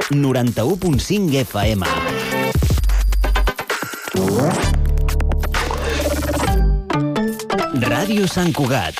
91.5 FM. Ràdio Sant Cugat.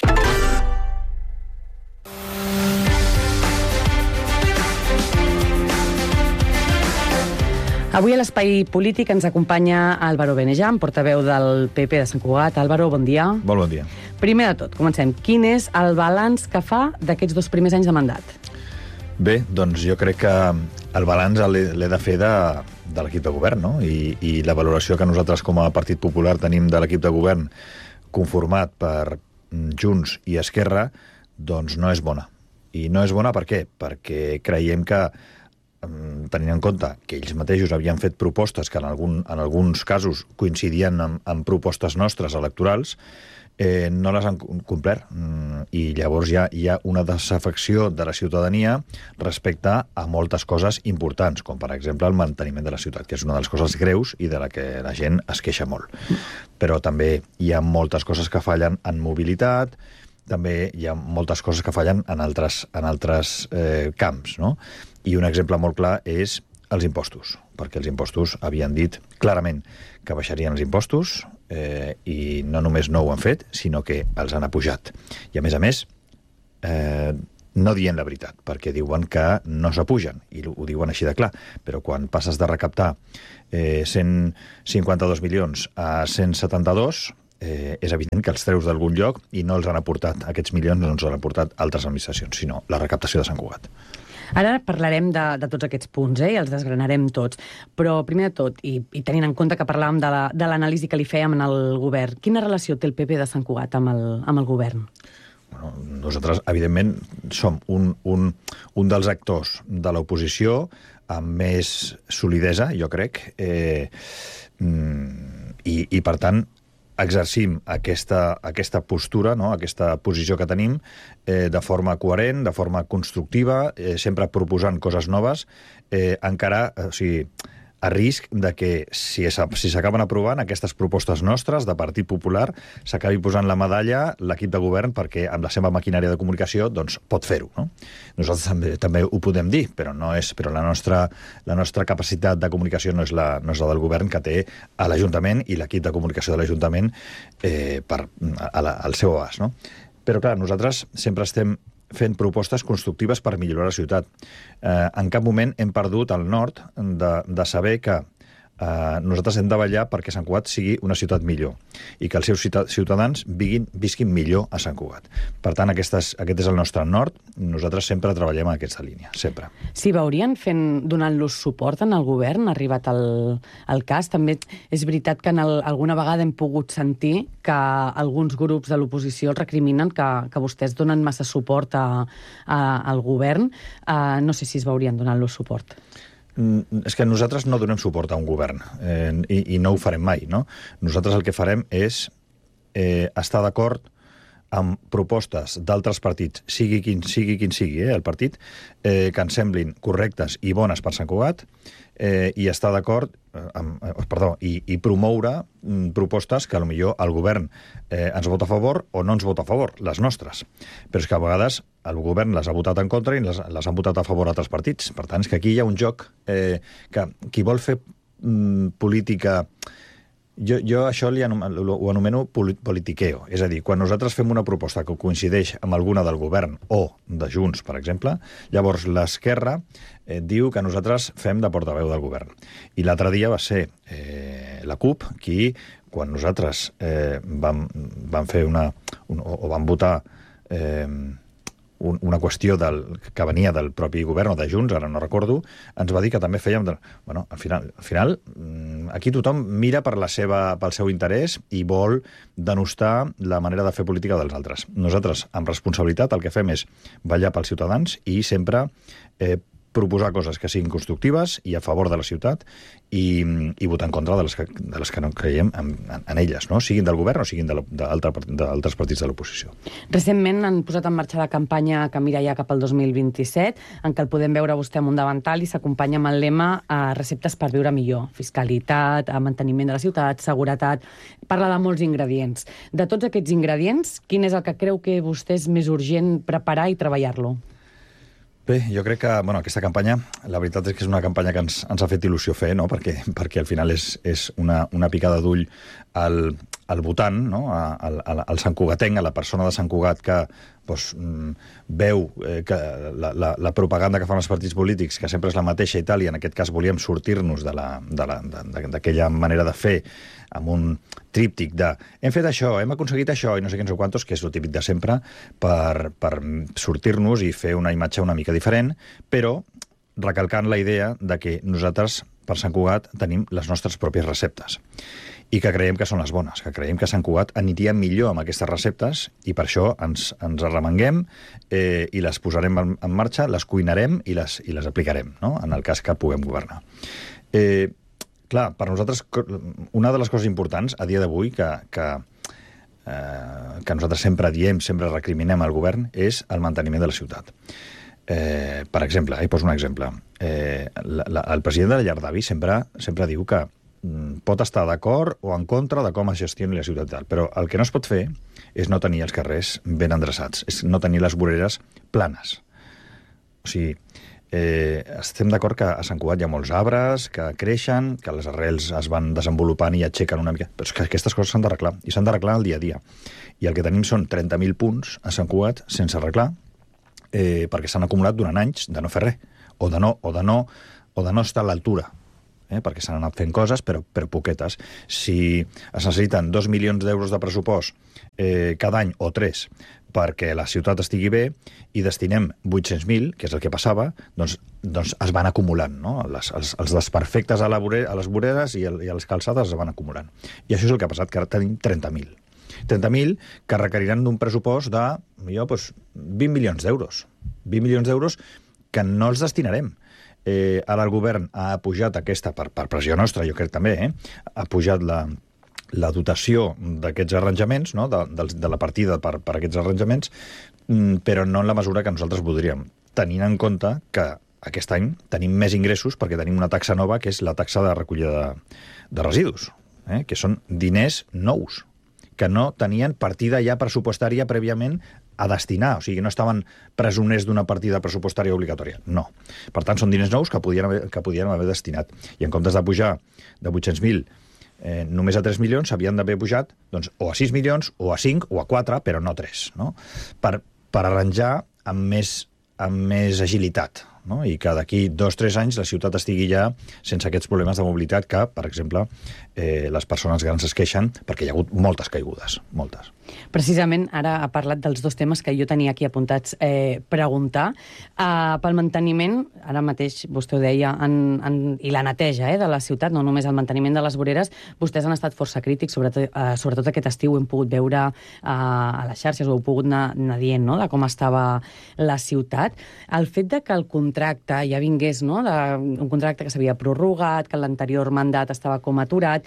Avui a l'Espai Polític ens acompanya Álvaro Benejam, portaveu del PP de Sant Cugat. Álvaro, bon dia. Molt bon dia. Primer de tot, comencem. Quin és el balanç que fa d'aquests 2 primers anys de mandat? Bé, doncs jo crec que el balanç l'he de fer de l'equip de govern, no? I la valoració que nosaltres com a Partit Popular tenim de l'equip de govern conformat per Junts i Esquerra, doncs no és bona. I no és bona per què? Perquè creiem que tenint en compte que ells mateixos havien fet propostes que en alguns casos coincidien amb propostes nostres electorals, no les han complert. I llavors hi ha una desafecció de la ciutadania respecte a moltes coses importants, com per exemple el manteniment de la ciutat, que és una de les coses greus i de la que la gent es queixa molt. Però també hi ha moltes coses que fallen en mobilitat, també hi ha moltes coses que fallen en altres camps, no? I un exemple molt clar és els impostos, perquè els impostos havien dit clarament que baixarien els impostos i no només no ho han fet, sinó que els han apujat. I a més, no dient la veritat, perquè diuen que no s'apugen, i ho diuen així de clar, però quan passes de recaptar 152 milions a 172, és evident que els treus d'algun lloc i no els han aportat, aquests milions no els han aportat altres administracions, sinó la recaptació de Sant Cugat. Ara parlarem de tots aquests punts, i els desgranarem tots. Però, primer de tot, i tenint en compte que parlàvem de l'anàlisi que li fèiem en el govern, quina relació té el PP de Sant Cugat amb el govern? Bueno, nosaltres, evidentment, som un dels actors de l'oposició amb més solidesa, jo crec, i per tant, exercim aquesta postura, no? Aquesta posició que tenim de forma coherent, de forma constructiva, sempre proposant coses noves, encara, o sigui, a risc de que si s'acaben aprovant aquestes propostes nostres de Partit Popular, s'acabi posant la medalla l'equip de govern perquè amb la seva maquinària de comunicació doncs, pot fer-ho. No? Nosaltres també ho podem dir, però la nostra capacitat de comunicació no és la del govern que té a l'Ajuntament i l'equip de comunicació de l'Ajuntament al seu abast. No? Però clar, nosaltres sempre estem fent propostes constructives per millorar la ciutat. En cap moment hem perdut el nord de saber que nosaltres hem de vetllar perquè Sant Cugat sigui una ciutat millor i que els seus ciutadans visquin millor a Sant Cugat. Per tant, aquest és el nostre nord. Nosaltres sempre treballem en aquesta línia, sempre. Si veurien donant-los suport en el govern, ha arribat el cas. També és veritat que alguna vegada hem pogut sentir que alguns grups de l'oposició el recriminen que vostès donen massa suport al govern. No sé si es veurien donant-los suport. És que nosaltres no donem suport a un govern i no ho farem mai, no? Nosaltres el que farem és estar d'acord amb propostes d'altres partits, sigui quin sigui el partit, que ens semblin correctes i bones per Sant Cugat, i estar d'acord i promoure propostes que potser el govern ens vota a favor o no ens vota a favor, les nostres. Però és que a vegades el govern les ha votat en contra i les han votat a favor altres partits. Per tant, és que aquí hi ha un joc que qui vol fer política... Jo això ho anomeno politiqueo. És a dir, quan nosaltres fem una proposta que coincideix amb alguna del govern o de Junts, per exemple, llavors l'esquerra diu que nosaltres fem de portaveu del govern. I l'altre dia va ser la CUP qui, quan nosaltres vam fer o vam votar una qüestió que venia del propi govern o de Junts, ara no recordo, ens va dir que també fèiem... Bueno, al final, aquí tothom mira pel seu interès i vol denostar la manera de fer política dels altres. Nosaltres, amb responsabilitat, el que fem és vetllar pels ciutadans i sempre proposar coses que siguin constructives i a favor de la ciutat i votar en contra de les que no creiem en elles, no? Siguin del govern o siguin d'altres partits de l'oposició. Recentment han posat en marxa la campanya que mira ja cap al 2027, en què el podem veure vostè amb un davantal i s'acompanya amb el lema receptes per viure millor, fiscalitat, manteniment de la ciutat, seguretat... Parla de molts ingredients. De tots aquests ingredients, quin és el que creu que vostè és més urgent preparar i treballar-lo? Bé, jo crec que aquesta campanya, la veritat és que és una campanya que ens ha fet il·lusió fer, no? perquè al final és una picada d'ull al votant, no? al santcugatenc, a la persona de Sant Cugat que veu que la propaganda que fan els partits polítics, que sempre és la mateixa i tal, i en aquest cas volíem sortir-nos d'aquella manera de fer amb un tríptic de hem fet això, hem aconseguit això i no sé què, no sé quantos, que és el típic de sempre, per sortir-nos i fer una imatge una mica diferent, però recalcant la idea de que nosaltres, per Sant Cugat, tenim les nostres pròpies receptes i que creiem que són les bones, que creiem que Sant Cugat aniria millor amb aquestes receptes i per això ens arremanguem i les posarem en marxa, les cuinarem i les aplicarem, no? En el cas que puguem governar. Clar, per nosaltres, una de les coses importants a dia d'avui que nosaltres sempre diem, sempre recriminem al govern, és el manteniment de la ciutat. Per exemple, poso un exemple. El president de la llar d'avi sempre diu que pot estar d'acord o en contra de com es gestioni la ciutat, però el que no es pot fer és no tenir els carrers ben endreçats, és no tenir les voreres planes. O sigui, estem d'acord que a Sant Cugat hi ha molts arbres que creixen, que les arrels es van desenvolupant i aixequen una mica, però és que aquestes coses s'han d'arreglar, i s'han d'arreglar al dia a dia. I el que tenim són 30.000 punts a Sant Cugat sense arreglar, perquè s'han acumulat durant anys de no fer res, o de no estar a l'altura, perquè s'han anat fent coses, però poquetes. Si es necessiten 2 milions d'euros de pressupost cada any, o 3, perquè la ciutat estigui bé, i destinem 800.000, que és el que passava, doncs es van acumulant, no? Els desperfectes a les voreres i a les calçades es van acumulant. I això és el que ha passat, que ara tenim 30.000. 30.000 que requeriran d'un pressupost de 20 milions d'euros. 20 milions d'euros que no els destinarem. Ara el govern ha pujat aquesta, per pressió nostra, jo crec també, ha pujat la dotació d'aquests arranjaments, no? de la partida per aquests arranjaments, però no en la mesura que nosaltres voldríem, tenint en compte que aquest any tenim més ingressos perquè tenim una taxa nova, que és la taxa de recollida de residus, que són diners nous, que no tenien partida ja pressupostària prèviament a destinar, o sigui, no estaven presoners d'una partida pressupostària obligatòria, no. Per tant, són diners nous que podien haver destinat. I en comptes de pujar de 800.000 només a 3 milions, s'havien d'haver pujat doncs, o a 6 milions, o a 5, o a 4, però no 3, no? Per arranjar amb més agilitat, no? I que d'aquí 2-3 anys la ciutat estigui ja sense aquests problemes de mobilitat que, per exemple, les persones grans es queixen perquè hi ha hagut moltes caigudes, moltes. Precisament, ara ha parlat dels dos temes que jo tenia aquí apuntats preguntar. Pel manteniment, ara mateix vostè ho deia, i la neteja de la ciutat, no només el manteniment de les voreres, vostès han estat força crítics, sobretot aquest estiu ho hem pogut veure a les xarxes, ho heu pogut anar dient, no?, de com estava la ciutat. El fet de que el contracte ja vingués, no?, un contracte que s'havia prorrogat, que l'anterior mandat estava com aturat,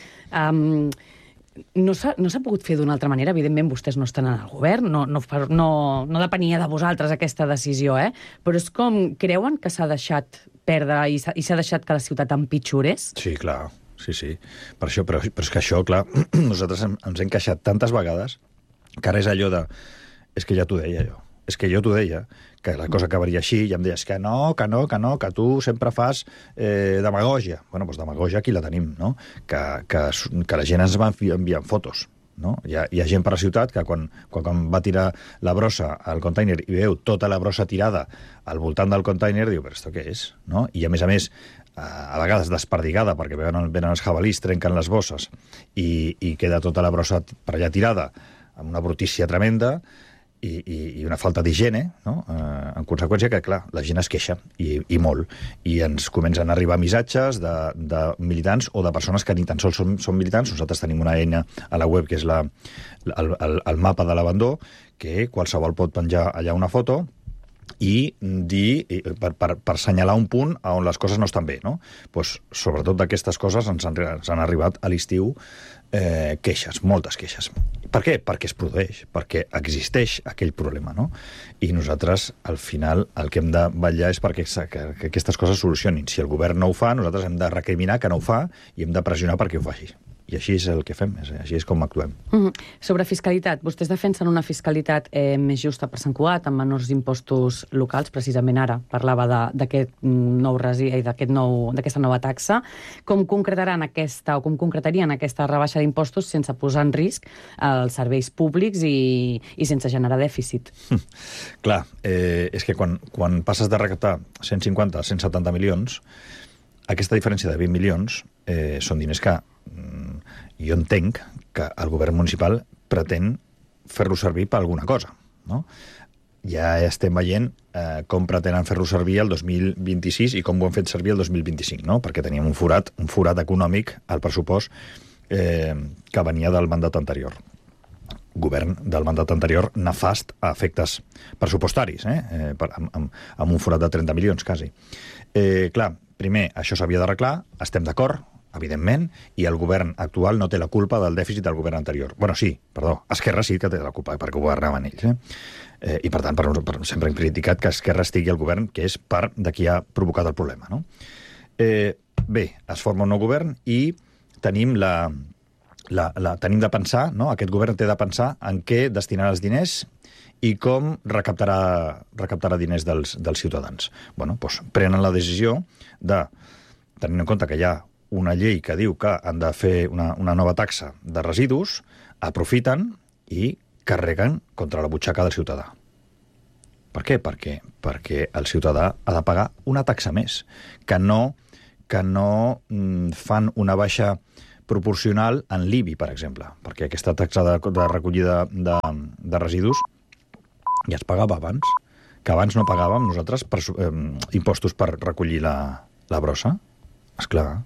no s'ha pogut fer d'una altra manera. Evidentment, vostès no estan en el govern, no depenia de vosaltres aquesta decisió, però és com, creuen que s'ha deixat perdre i s'ha deixat que la ciutat empitjorés? Sí, clar, sí. Per això, però és que això, clar, nosaltres ens hem queixat tantes vegades que ara és allò de... És que ja t'ho deia jo. És que jo t'ho deia, que la cosa acabaria així, i em deies que no, que tu sempre fas demagògia. Bueno, doncs demagògia aquí la tenim, no? Que la gent ens va enviant fotos, no? Hi ha gent per la ciutat que quan va tirar la brossa al container i veu tota la brossa tirada al voltant del container, diu, però esto què és? No? I a més, a vegades desperdigada, perquè venen els jabalís, trenquen les bosses, i queda tota la brossa per allà tirada, amb una brutícia tremenda, i una falta d'higiene, no? En conseqüència que, clar, la gent es queixa, i molt, i ens comencen a arribar missatges de militants o de persones que ni tan sols són militants. Nosaltres tenim una eina a la web que és el mapa de l'abandó, que qualsevol pot penjar allà una foto i dir, per assenyalar un punt on les coses no estan bé, no? Pues, sobretot d'aquestes coses ens han arribat a l'estiu queixes, moltes queixes. Per què? Perquè es produeix, perquè existeix aquell problema, no? I nosaltres, al final, el que hem de vetllar és perquè que aquestes coses solucionin. Si el govern no ho fa, nosaltres hem de recriminar que no ho fa i hem de pressionar perquè ho faci. I així és el que fem, així és com actuem. Sobre fiscalitat, vostès defensen una fiscalitat més justa per Sant Cugat, amb menors impostos locals, precisament ara parlava d'aquesta nova taxa. Com concretarien aquesta rebaixa d'impostos sense posar en risc els serveis públics i sense generar dèficit? Clar, és que quan passes de recaptar 150 a 170 milions, aquesta diferència de 20 milions són diners que jo entenc que el govern municipal pretén fer-lo servir per alguna cosa, no? Ja estem veient com pretenen fer-lo servir el 2026 i com ho han fet servir el 2025, no? Perquè teníem un forat econòmic al pressupost que venia del mandat anterior. Govern del mandat anterior nefast a efectes pressupostaris, amb un forat de 30 milions, quasi. Clar, primer, això s'havia d'arreglar, estem d'acord, evidentment, i el govern actual no té la culpa del dèficit del govern anterior. Bueno, sí, perdó, Esquerra sí que té la culpa, perquè governaven ells. I, per tant, sempre hem criticat que Esquerra estigui al govern, que és part de qui ha provocat el problema, no? Bé, es forma un nou govern i tenim tenim de pensar, no? Aquest govern té de pensar en què destinarà els diners i com recaptarà diners dels ciutadans. Bueno, doncs prenen la decisió de, tenint en compte que hi ha una llei que diu que han de fer una nova taxa de residus, aprofiten i carreguen contra la butxaca del ciutadà. Per què? Perquè el ciutadà ha de pagar una taxa més, que no fan una baixa proporcional en l'IBI, per exemple, perquè aquesta taxa de recollida de residus ja es pagava abans, que abans no pagàvem nosaltres impostos per recollir la brossa. Esclar,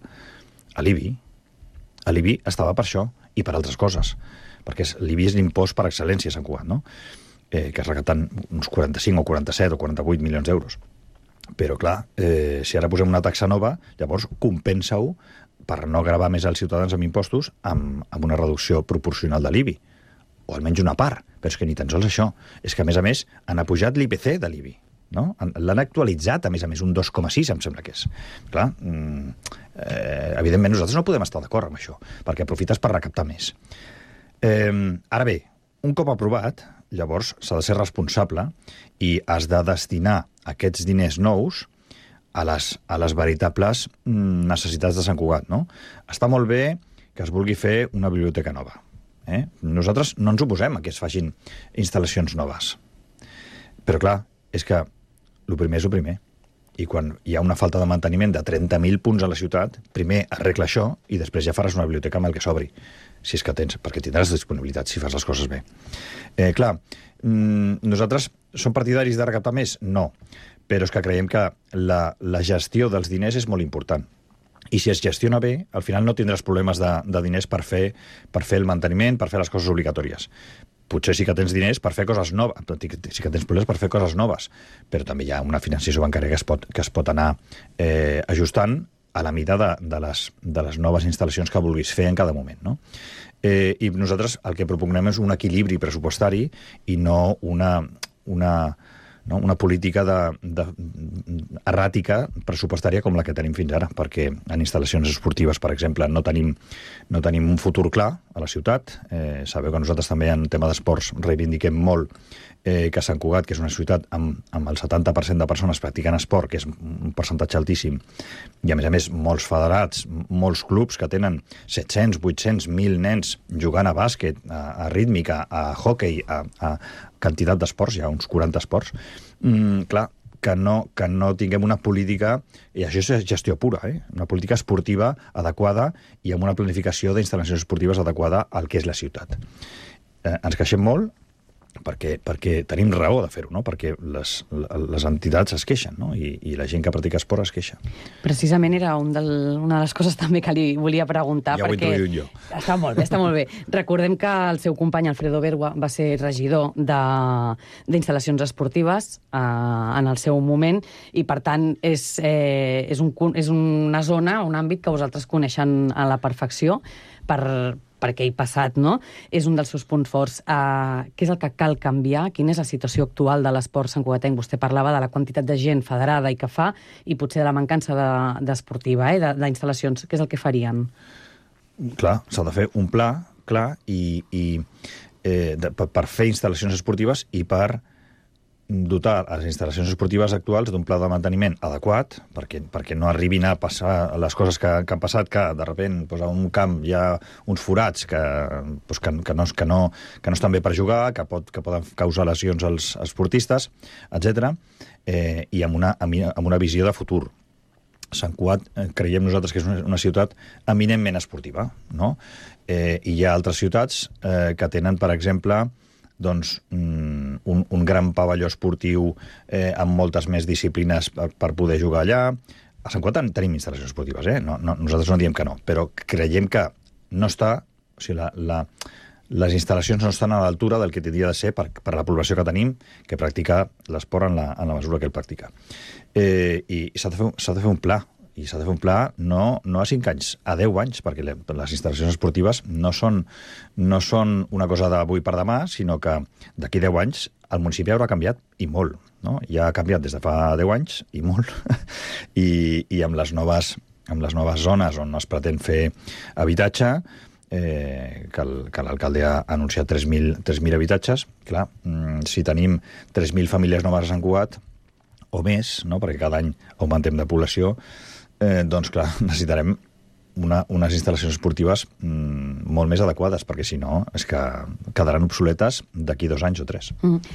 l'IBI estava per això i per altres coses, perquè l'IBI és l'impost per excel·lència a Sant Cugat, no? Que es recapten uns 45 o 47 o 48 milions d'euros. Però, clar, si ara posem una taxa nova, llavors compensa-ho per no gravar més als ciutadans amb impostos amb una reducció proporcional de l'IBI, o almenys una part, però és que ni tan sols això. És que, a més, han apujat l'IPC de l'IBI, no? L'han actualitzat, a més, un 2,6, em sembla que és. Clar, evidentment, nosaltres no podem estar d'acord amb això, perquè aprofites per recaptar més. Ara bé, un cop aprovat, llavors s'ha de ser responsable i has de destinar aquests diners nous a les veritables necessitats de Sant Cugat, no? Està molt bé que es vulgui fer una biblioteca nova. Nosaltres no ens oposem a que es facin instal·lacions noves. Però, clar, és que el primer és el primer. I quan hi ha una falta de manteniment de 30.000 punts a la ciutat, primer arregla això i després ja faràs una biblioteca amb el que sobri, si és que tens, perquè tindràs disponibilitat si fas les coses bé. Clar, nosaltres som partidaris de recaptar més? No. Però és que creiem que la gestió dels diners és molt important. I si es gestiona bé, al final no tindràs problemes de diners per fer el manteniment, per fer les coses obligatòries. Potser sí que tens diners per fer coses noves, sí que tens problemes per fer coses noves, però també hi ha una financiació bancària que es pot anar ajustant a la mida de les noves instal·lacions que vulguis fer en cada moment, no? I nosaltres el que propugnem és un equilibri pressupostari i no una política erràtica pressupostària com la que tenim fins ara, perquè en instal·lacions esportives, per exemple, no tenim un futur clar a la ciutat. Sabeu que nosaltres també en tema d'esports reivindiquem molt que Sant Cugat, que és una ciutat amb el 70% de persones practicant esport, que és un percentatge altíssim, i a més molts federats, molts clubs que tenen 700, 800, 1.000 nens jugant a bàsquet, a rítmica, a hockey, a quantitat d'esports, hi ha uns 40 esports, clar, que no tinguem una política, i això és gestió pura, una política esportiva adequada i amb una planificació d'instal·lacions esportives adequada al que és la ciutat. Ens queixem molt, perquè tenim raó de fer-ho, no? Perquè les entitats es queixen, no? I la gent que practica esport es queixa. Precisament era una de les coses també que li volia preguntar. Ja ho he introduït jo. Està molt bé. Recordem que el seu company Alfredo Bergua va ser regidor d'instal·lacions esportives en el seu moment i, per tant, és una zona, un àmbit que vosaltres coneixen a la perfecció perquè he passat, no? És un dels seus punts forts. Què és el que cal canviar? Quina és la situació actual de l'esport santcugatenc? Vostè parlava de la quantitat de gent federada i que fa, i potser de la mancança d'esportiva, d'instal·lacions. Què és el que farien? Clar, s'ha de fer un pla clar per fer instal·lacions esportives i per dotar les instal·lacions esportives actuals d'un pla de manteniment adequat perquè no arribin a passar les coses que han passat, que de sobte a un camp hi ha uns forats que no estan bé per jugar, que poden causar lesions als esportistes, etc. I amb una visió de futur. Sant Cugat creiem nosaltres que és una ciutat eminentment esportiva, no? I hi ha altres ciutats que tenen, per exemple, doncs, un gran pavelló esportiu amb moltes més disciplines per poder jugar allà. A Sant Cugat tenim instal·lacions esportives, nosaltres no diem que no, però creiem que no està... O sigui, les instal·lacions no estan a l'altura del que hauria de ser per la població que tenim, que practica l'esport en la mesura que el practica. I s'ha de fer un pla. I s'ha de fer un pla no a 5 anys, a 10 anys, perquè les instal·lacions esportives no són una cosa d'avui per demà, sinó que d'aquí 10 anys el municipi haurà canviat, i molt. No? Ja ha canviat des de fa 10 anys, i molt, i amb les noves zones on es pretén fer habitatge, que l'alcalde ha anunciat 3.000 habitatges. Clar, si tenim 3.000 famílies noves a Sant Cugat, o més, no? Perquè cada any augmentem de població, doncs clar, necessitarem unes instal·lacions esportives molt més adequades, perquè si no és que quedaran obsoletes d'aquí 2 anys o 3.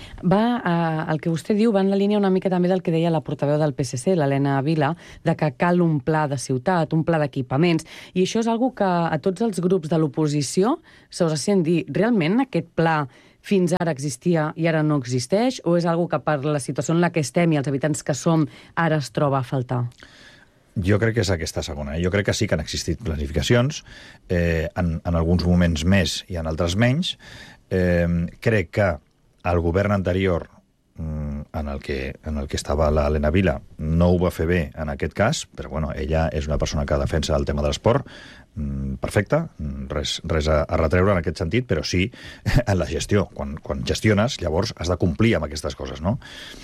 El que vostè diu va en la línia una mica també del que deia la portaveu del PSC, l'Helena Vila, de que cal un pla de ciutat, un pla d'equipaments, i això és una que a tots els grups de l'oposició se us sent dir, realment aquest pla fins ara existia i ara no existeix, o és una que per la situació en la que estem i els habitants que som ara es troba a faltar? Jo crec que és aquesta segona. Jo crec que sí que han existit planificacions, en alguns moments més i en altres menys. Crec que el govern anterior, en el que estava l'Helena Vila, no ho va fer bé en aquest cas, però bueno, ella és una persona que defensa el tema de l'esport, perfecte, res a retreure en aquest sentit, però sí en la gestió. Quan gestiones, llavors has de complir amb aquestes coses, no?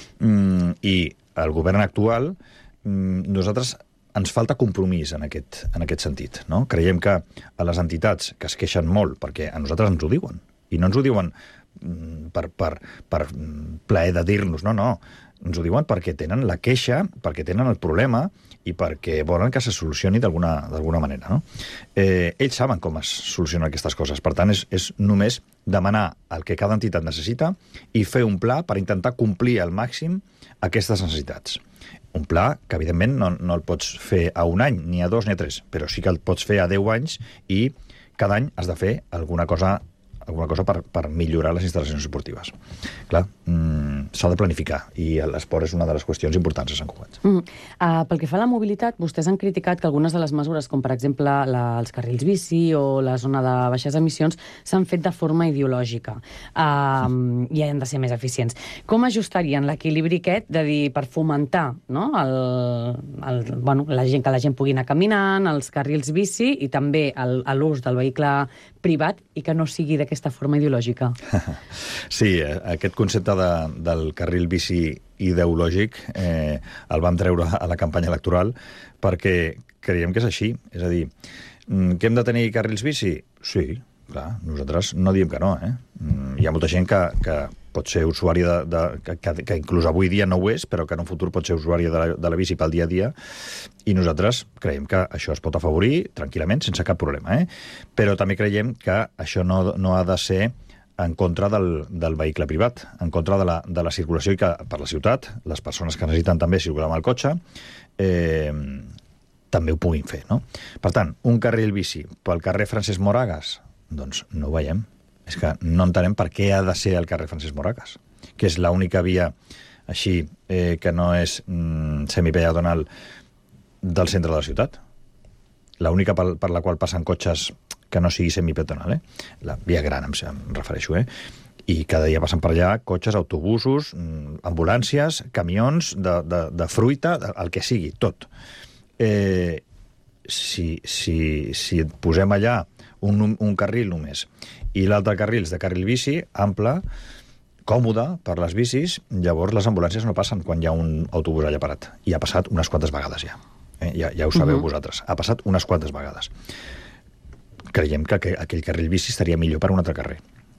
I el govern actual, nosaltres ens falta compromís en aquest sentit, no? Creiem que a les entitats que es queixen molt, perquè a nosaltres ens ho diuen, i no ens ho diuen per plaer de dir-nos, no. Ens ho diuen perquè tenen la queixa, perquè tenen el problema i perquè volen que se solucioni d'alguna manera, no? Ells saben com es solucionen aquestes coses. Per tant, és només demanar el que cada entitat necessita i fer un pla per intentar complir al màxim aquestes necessitats. Un pla que, evidentment, no el pots fer a 1 any, ni a 2, ni a 3, però sí que el pots fer a 10 anys i cada any has de fer alguna cosa per millorar les instal·lacions esportives. Clar, s'ha de planificar, i l'esport és una de les qüestions importants a Sant Cugat. Pel que fa a la mobilitat, vostès han criticat que algunes de les mesures, com per exemple els carrils bici o la zona de baixes emissions, s'han fet de forma ideològica i han de ser més eficients. Com ajustarien l'equilibri aquest de dir, per fomentar, no, que la gent pugui anar caminant, els carrils bici i també l'ús del vehicle privat i que no sigui d'aquesta forma ideològica? Sí, aquest concepte del carril bici ideològic el vam treure a la campanya electoral perquè creiem que és així. És a dir, que hem de tenir carrils bici? Sí, clar, nosaltres no diem que no. Hi ha molta gent que pot ser usuari que inclús avui dia no ho és, però que en un futur pot ser usuari de la bici pel dia a dia, i nosaltres creiem que això es pot afavorir tranquil·lament, sense cap problema. Però també creiem que això no ha de ser en contra del vehicle privat, en contra de la circulació, i que per la ciutat, les persones que necessiten també circular amb el cotxe, també ho puguin fer, no? Per tant, un carril bici pel carrer Francesc Moragas, doncs no ho veiem. És que no entenem per què ha de ser el carrer Francesc Moragas, que és l'única via així que no és semipeatonal del centre de la ciutat. L'única per la qual passen cotxes que no sigui semipeatonal, la via gran em refereixo, i cada dia passen per allà cotxes, autobusos, ambulàncies, camions de fruita, el que sigui, tot. Si et posem allà un carril només i l'altre carril és de carril bici, ample, còmode per les bicis, llavors les ambulàncies no passen quan hi ha un autobús allà parat. I ha passat unes quantes vegades ja. Ja ho sabeu vosaltres. Ha passat unes quantes vegades. creiem que aquell carril bici estaria millor per un altre carrer.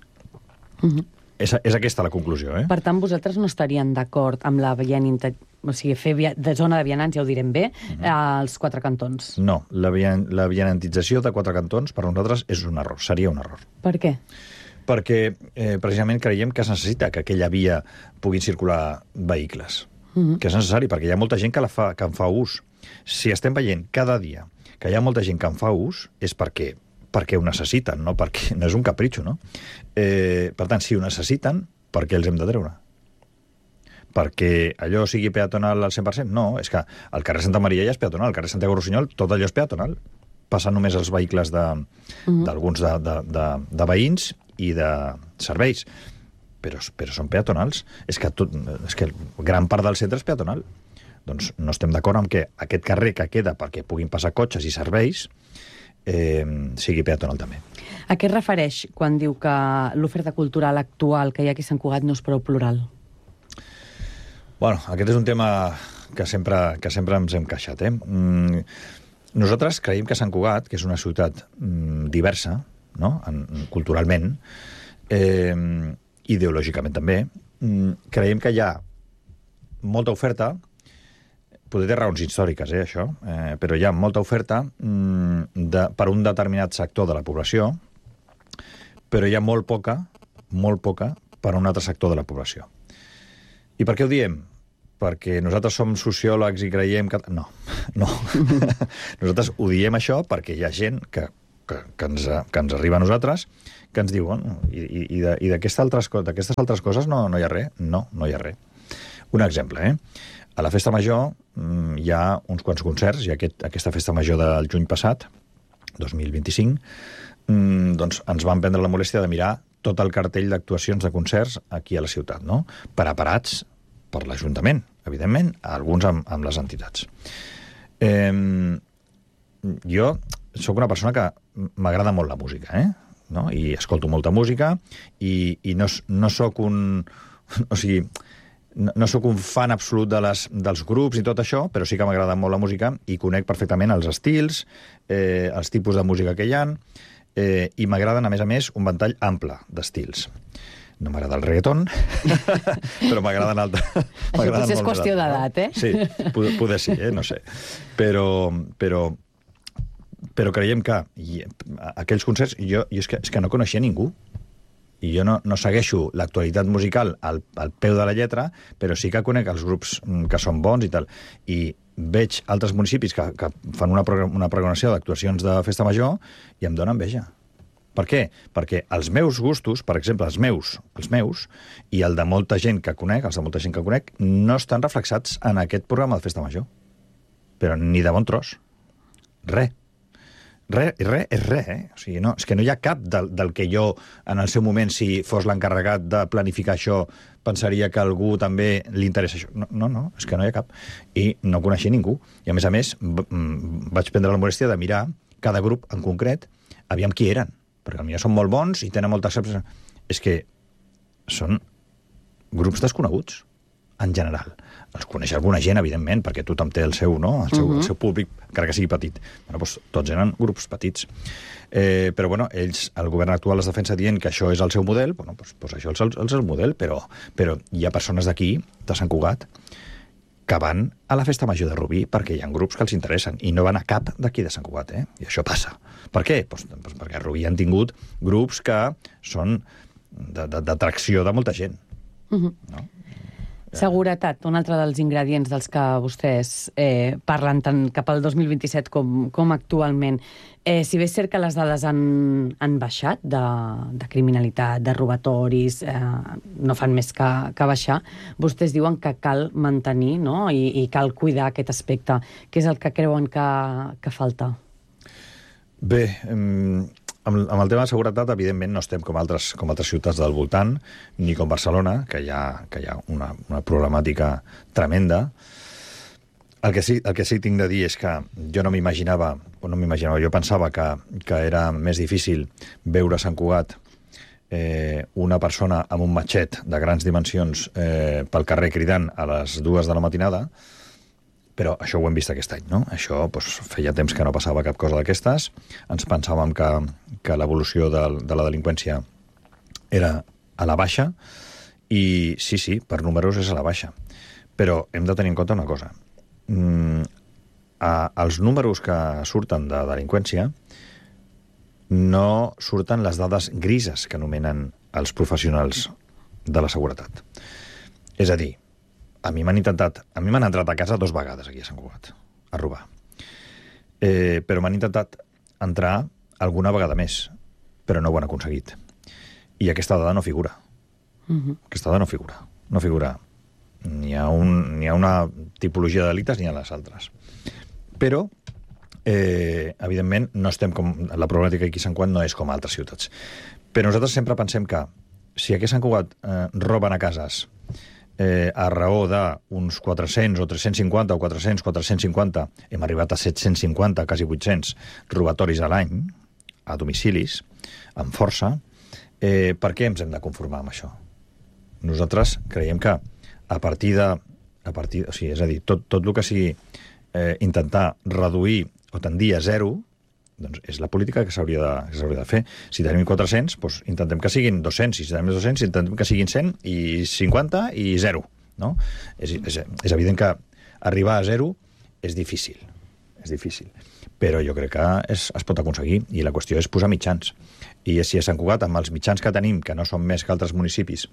És aquesta la conclusió, eh? Per tant, vosaltres no estarien d'acord amb la o sigui, fer de zona de vianants, ja ho direm bé, als quatre cantons. No, la vianantització de quatre cantons per nosaltres és un error, seria un error. Per què? Perquè precisament creiem que es necessita que aquella via puguin circular vehicles. Que és necessari, perquè hi ha molta gent que en fa ús. Si estem veient cada dia que hi ha molta gent que en fa ús, és perquè ho necessiten, no? Perquè no és un capritxo, no? Per tant, si ho necessiten, per què els hem de treure? Perquè allò sigui peatonal al 100%? No, és que el carrer Santa Maria ja és peatonal, el carrer Santiago Rossinyol, tot allò és peatonal. Passen només els vehicles d'alguns de veïns i de serveis, però són peatonals. És que gran part del centre és peatonal. Doncs no estem d'acord amb que aquest carrer que queda perquè puguin passar cotxes i serveis sigui peatonal també. A què es refereix quan diu que l'oferta cultural actual que hi ha aquí a Sant Cugat no és prou plural? Bueno, aquest és un tema que sempre ens hem queixat. Nosaltres creiem que Sant Cugat, que és una ciutat diversa, no? Culturalment, ideològicament també, creiem que hi ha molta oferta. Potser té raons històriques, això, però hi ha molta oferta per un determinat sector de la població, però hi ha molt poca per a un altre sector de la població. I per què ho diem? Perquè nosaltres som sociòlegs i creiem que... No. Nosaltres ho diem això perquè hi ha gent que ens arriba a nosaltres, que ens diuen i d'aquestes altres coses no hi ha res. No hi ha res. Un exemple, A la Festa Major hi ha uns quants concerts, i aquesta Festa Major del juny passat, 2025, doncs ens van prendre la molèstia de mirar tot el cartell d'actuacions de concerts aquí a la ciutat, no? Preparats per l'Ajuntament, evidentment, alguns amb les entitats. Jo sóc una persona que m'agrada molt la música, no? I escolto molta música, i no sóc un... O sigui, no sóc un fan absolut dels grups i tot això, però sí que m'agrada molt la música i conec perfectament els estils, els tipus de música que hi ha, i m'agraden, a més, un ventall ample d'estils. No m'agrada el reggaeton, però m'agraden altres. Això potser és qüestió d'edat, Sí, poder sí, no sé. Però creiem que aquells concerts... Jo és que no coneixia ningú. I jo no segueixo l'actualitat musical al peu de la lletra, però sí que conec els grups que són bons i tal. I veig altres municipis que fan una programació d'actuacions de Festa Major i em dóna enveja. Per què? Perquè els meus gustos, per exemple, els meus, i el de molta gent que conec, no estan reflexats en aquest programa de Festa Major. Però ni de bon tros. Res és res, O sigui, no, és que no hi ha cap del que jo, en el seu moment, si fos l'encarregat de planificar això, pensaria que a algú també li interessa això. No, és que no hi ha cap. I no coneixia ningú. I, a més, vaig prendre la molèstia de mirar cada grup en concret, aviam qui eren. Perquè potser són molt bons i tenen molta acceptació. És que són grups desconeguts, en general. Els coneix alguna gent, evidentment, perquè tothom té el seu, no? El seu públic, encara que sigui petit. Doncs tots eren grups petits. Però, ells, el govern actual es defensa dient que això és el seu model. Doncs això és el model, però hi ha persones d'aquí, de Sant Cugat, que van a la Festa Major de Rubí perquè hi ha grups que els interessen i no van a cap d'aquí de Sant Cugat, I això passa. Per què? Doncs perquè a Rubí han tingut grups que són d'atracció de molta gent. No? Seguretat, un altre dels ingredients dels que vostès parlen tant cap al 2027 com actualment. Si bé és cert que les dades han baixat de criminalitat, de robatoris, no fan més que baixar, vostès diuen que cal mantenir, no? I cal cuidar aquest aspecte. Què és el que creuen que falta? Bé, amb el tema de seguretat, evidentment, no estem com altres ciutats del voltant, ni com Barcelona, que hi ha una problemàtica tremenda. El que sí tinc de dir és que jo jo pensava que era més difícil veure a Sant Cugat una persona amb un matxet de grans dimensions pel carrer cridant a les 2 de la matinada, Però això ho hem vist aquest any, no? Això feia temps que no passava cap cosa d'aquestes. Ens pensàvem que l'evolució de la delinqüència era a la baixa, i sí, per números és a la baixa. Però hem de tenir en compte una cosa. Els números que surten de delinqüència no surten les dades grises que anomenen els professionals de la seguretat. És a dir, a mi m'han entrat a casa 2 vegades aquí a Sant Cugat, a robar. Però m'han intentat entrar alguna vegada més, però no ho han aconseguit. I aquesta dada no figura. Aquesta dada no figura. No figura ni a una tipologia de delictes ni a les altres. Però, evidentment, no estem la problemàtica aquí a Sant Cugat no és com a altres ciutats. Però nosaltres sempre pensem que si aquí a Sant Cugat roben a cases a raó d'uns 400 o 350 o 400, 450, hem arribat a 750, quasi 800 robatoris a l'any, a domicilis, amb força, per què ens hem de conformar amb això? Nosaltres creiem que és a dir, tot el que sigui intentar reduir o tendir a zero, doncs és la política que s'hauria de fer. Si tenim 400, doncs intentem que siguin 200, i si tenim 200, intentem que siguin 100, i 50, i 0. No? És evident que arribar a 0 és difícil. És difícil. Però jo crec que es pot aconseguir, i la qüestió és posar mitjans. I si a Sant Cugat, amb els mitjans que tenim, que no són més que altres municipis,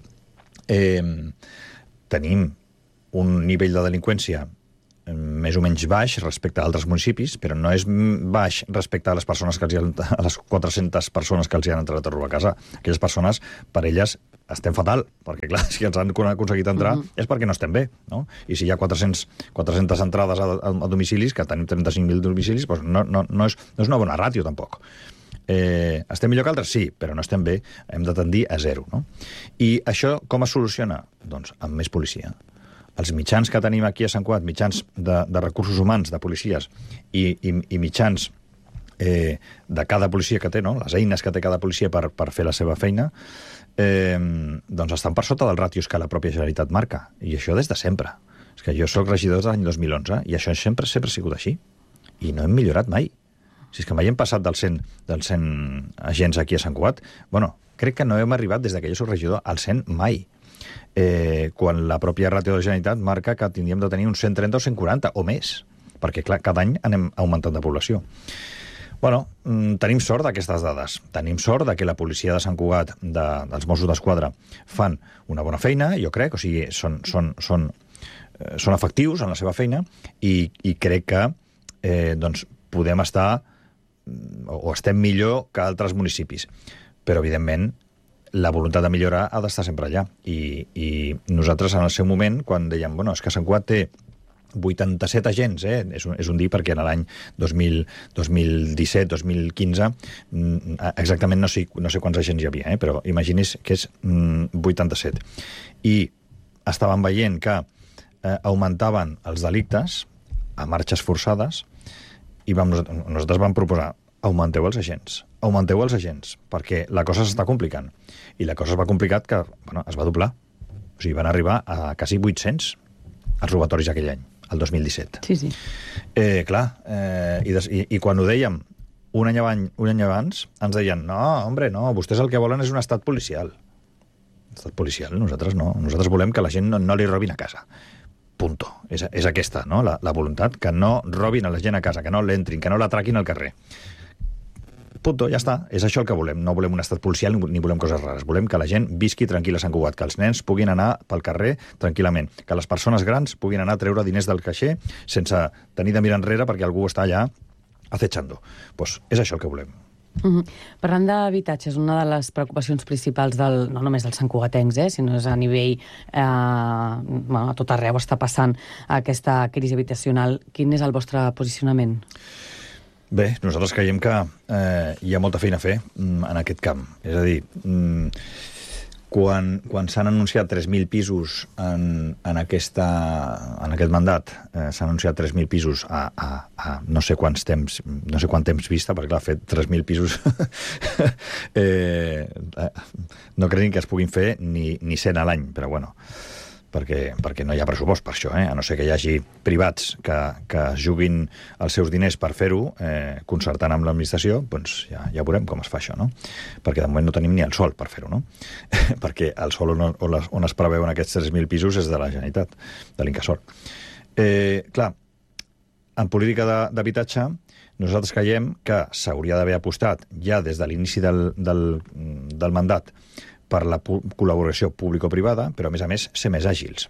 tenim un nivell de delinqüència més o menys baix respecte a altres municipis, però no és baix respecte a les persones a les 400 persones que els han entrat a robar a casa. Aquelles persones, per elles, estem fatal, perquè clar, si els han aconseguit entrar és perquè no estem bé, no? I si hi ha 400 entrades a domicilis, que tenim 35.000 domicilis, doncs no és una bona ràtio, tampoc. Estem millor que altres? Sí, però no estem bé, hem de tendir a 0, no? I això com es soluciona? Doncs amb més policia. Els mitjans que tenim aquí a Sant Cugat, mitjans de recursos humans, de policies, i mitjans de cada policia que té, no? Les eines que té cada policia per fer la seva feina, doncs estan per sota dels ràtios que la pròpia Generalitat marca. I això des de sempre. És que jo soc regidor de l'any 2011 i això sempre ha sigut així. I no hem millorat mai. Si és que mai hem passat dels 100 agents aquí a Sant Cugat, crec que no hem arribat des que jo soc regidor al 100 mai. Quan la pròpia ràtio de la Generalitat marca que tindríem de tenir uns 130 o 140 o més, perquè clar, cada any anem augmentant de població. Tenim sort d'aquestes dades. Tenim sort que la policia de Sant Cugat, dels Mossos d'Esquadra, fan una bona feina, jo crec, o sigui, són efectius en la seva feina, i crec que podem estar o estem millor que altres municipis. Però, evidentment, la voluntat de millorar ha d'estar sempre allà. I nosaltres, en el seu moment, quan dèiem, és que Sant Cugat té 87 agents, és un dir perquè en l'any 2017-2015 exactament no sé quants agents hi havia, però imagini's que és 87. I estàvem veient que augmentaven els delictes a marxes forçades, i nosaltres vam proposar augmenteu els agents, perquè la cosa s'està complicant. I la cosa es va complicar que es va doblar. O sigui, van arribar a quasi 800 els robatoris aquell any, el 2017. Sí. I quan ho dèiem un any abans, ens deien, no, vostès el que volen és un estat policial. Estat policial, nosaltres no. Nosaltres volem que la gent no li robin a casa. Punto. És aquesta, no? La voluntat, que no robin a la gent a casa, que no l'entrin, que no l'atraquin al carrer. Punto, ja està. És això el que volem. No volem un estat policial ni volem coses rares. Volem que la gent visqui tranquil·la a Sant Cugat, que els nens puguin anar pel carrer tranquil·lament, que les persones grans puguin anar a treure diners del caixer sense tenir de mirar enrere perquè algú està allà acechando. Doncs és això el que volem. Parlant d'habitatge, és una de les preocupacions principals no només dels santcugatencs, sinó és a nivell a tot arreu està passant aquesta crisi habitacional. Quin és el vostre posicionament? Bé, nosaltres creiem que hi ha molta feina a fer en aquest camp. És a dir, quan s'han anunciat 3.000 pisos en aquest mandat, s'han anunciat 3.000 pisos a no sé quant temps vista, perquè clar, fer 3.000 pisos no creiem que es puguin fer ni 100 a l'any, però bueno. perquè no hi ha pressupost per això, a no ser que hi hagi privats que es juguin els seus diners per fer-ho, concertant amb l'administració, doncs ja veurem com es fa això, no? Perquè de moment no tenim ni el sòl per fer-ho, no? Perquè el sòl on es preveuen aquests 3.000 pisos és de la Generalitat, de l'Incasòl. Clar, en política d'habitatge, nosaltres creiem que s'hauria d'haver apostat ja des de l'inici del mandat per la col·laboració público-privada, però, a més, ser més àgils.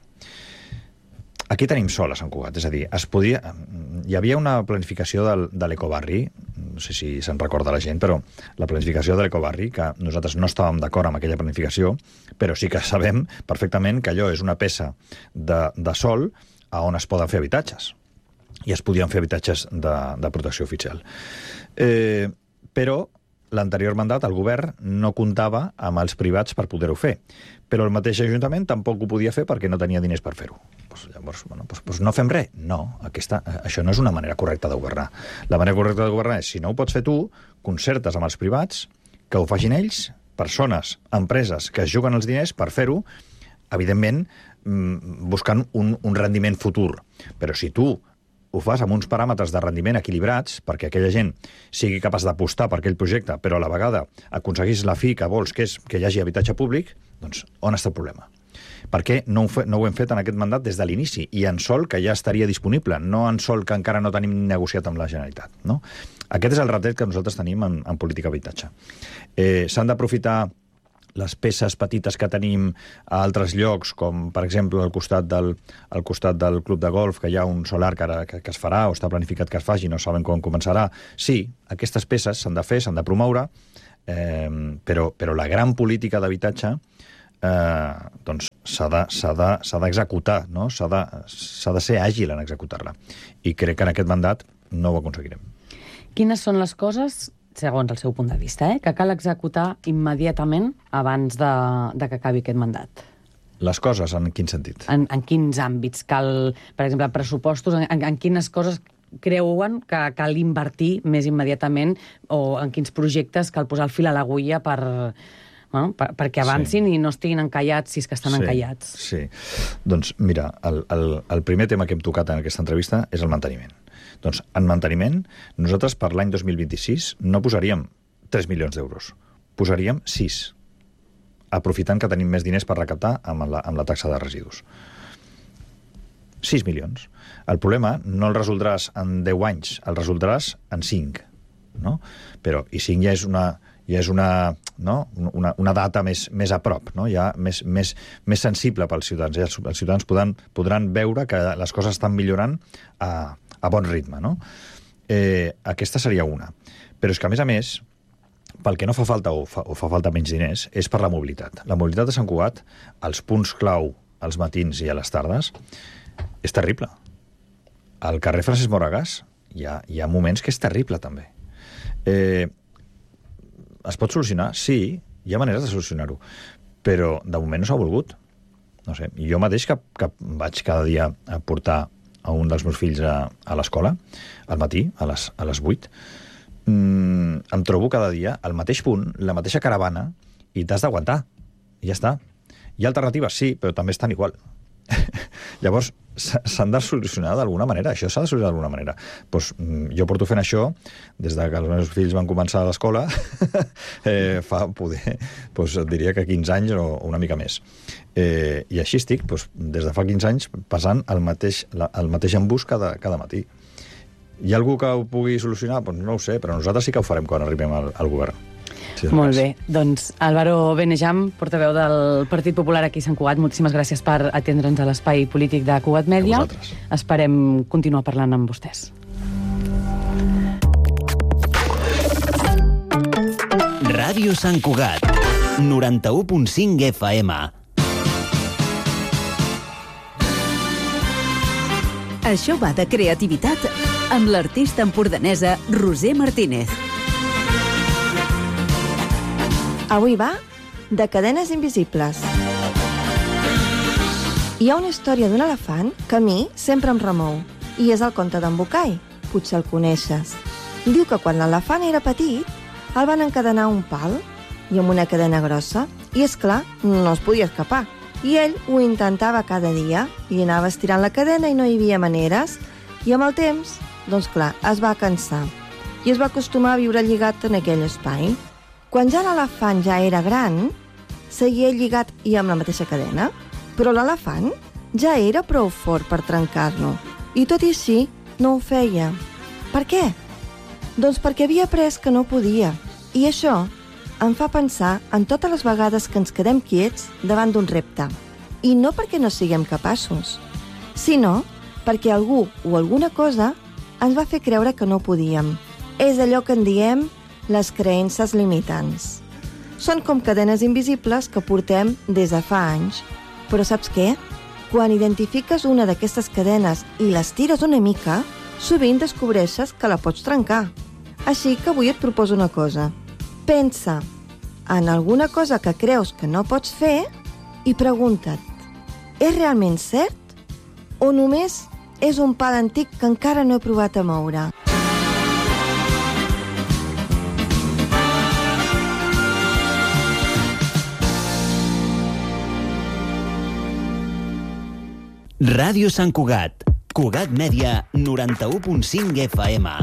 Aquí tenim sol a Sant Cugat, és a dir, hi havia una planificació de l'ecobarri, no sé si se'n recorda la gent, però la planificació de l'ecobarri, que nosaltres no estàvem d'acord amb aquella planificació, però sí que sabem perfectament que allò és una peça de sol on es poden fer habitatges, i es podien fer habitatges de protecció oficial. Però l'anterior mandat, el govern no comptava amb els privats per poder-ho fer. Però el mateix Ajuntament tampoc ho podia fer perquè no tenia diners per fer-ho. Llavors, no fem res. No, això no és una manera correcta de governar. La manera correcta de governar és, si no ho pots fer tu, concertes amb els privats, que ho facin ells, persones, empreses que es juguen els diners per fer-ho, evidentment, buscant un rendiment futur. Però si tu ho fas amb uns paràmetres de rendiment equilibrats perquè aquella gent sigui capaç d'apostar per aquell projecte, però a la vegada aconseguís la fi que vols, que és que hi hagi habitatge públic, doncs on està el problema? Per què no ho hem fet en aquest mandat des de l'inici? I en sol que ja estaria disponible, no en sol que encara no tenim negociat amb la Generalitat, no? Aquest és el retet que nosaltres tenim en política d'habitatge. S'han d'aprofitar les peces petites que tenim a altres llocs, com, per exemple, al costat del club de golf, que hi ha un solar que es farà, o està planificat que es faci, no saben com començarà. Sí, aquestes peces s'han de fer, s'han de promoure, però la gran política d'habitatge doncs s'ha d'executar, no? S'ha de ser àgil en executar-la. I crec que en aquest mandat no ho aconseguirem. Quines són les coses, segons el seu punt de vista, que cal executar immediatament abans de que acabi aquest mandat? Les coses, en quin sentit? En quins àmbits? Cal, per exemple, pressupostos? En quines coses creuen que cal invertir més immediatament, o en quins projectes cal posar el fil a l'agulla perquè avancin i no estiguin encallats, si és que estan encallats? Sí. Doncs mira, el primer tema que hem tocat en aquesta entrevista és el manteniment. Doncs en manteniment, nosaltres per l'any 2026 no posaríem 3 milions d'euros, posaríem 6, aprofitant que tenim més diners per recaptar amb la taxa de residus. 6 milions. El problema no el resoldràs en 10 anys, el resoldràs en 5. No? Però, i 5 ja és una data més a prop, no? Ja més sensible pels ciutadans. Ja els ciutadans podran veure que les coses estan millorant a bon ritme, no? Aquesta seria una. Però és que, a més, pel que no fa falta o fa falta menys diners, és per la mobilitat. La mobilitat de Sant Cugat, als punts clau, als matins i a les tardes, és terrible. Al carrer Francesc Moragas hi ha moments que és terrible, també. Es pot solucionar? Sí, hi ha maneres de solucionar-ho. Però, de moment, no s'ha volgut. No sé, jo mateix que vaig cada dia a portar a un dels meus fills a l'escola, al matí, a les 8, em trobo cada dia al mateix punt, la mateixa caravana, i t'has d'aguantar. I ja està. Hi ha alternatives, sí, però també estan igual. Llavors, s'han de solucionar d'alguna manera. Això s'ha de solucionar d'alguna manera. Pues, jo porto fent això des que els meus fills van començar a l'escola et diria que 15 anys o una mica més. I així estic, des de fa 15 anys, passant el mateix embús cada matí. Hi ha algú que ho pugui solucionar? No ho sé, però nosaltres sí que ho farem quan arribem al govern. Sí, molt bé. Doncs Álvaro Benejam, portaveu del Partit Popular aquí a Sant Cugat, moltíssimes gràcies per atendre'ns a l'espai polític de Cugat Mèdia. Esperem continuar parlant amb vostès. Ràdio Sant Cugat, 91.5 FM. Això va de creativitat amb l'artista empordanesa Roser Martínez. Avui va de cadenes invisibles. Hi ha una història d'un elefant que a mi sempre em remou, i és el conte d'en Bucay. Potser el coneixes. Diu que quan l'elefant era petit, el van encadenar a un pal i amb una cadena grossa, i és clar, no es podia escapar. I ell ho intentava cada dia, i anava estirant la cadena i no hi havia maneres. I amb el temps, doncs clar, es va cansar i es va acostumar a viure lligat en aquell espai. Quan ja l'elefant ja era gran, seguia lligat i amb la mateixa cadena, però l'elefant ja era prou fort per trencar-lo, i tot i així no ho feia. Per què? Doncs perquè havia après que no podia, i això em fa pensar en totes les vegades que ens quedem quiets davant d'un repte, i no perquè no siguem capaços, sinó perquè algú o alguna cosa ens va fer creure que no podíem. És allò que en diem les creences limitants. Són com cadenes invisibles que portem des de fa anys. Però saps què? Quan identifiques una d'aquestes cadenes i les tires una mica, sovint descobreixes que la pots trencar. Així que avui et proposo una cosa. Pensa en alguna cosa que creus que no pots fer i pregunta't, és realment cert? O només és un pal antic que encara no he provat a moure? Ràdio Sant Cugat. Cugat Mèdia, 91.5 FM.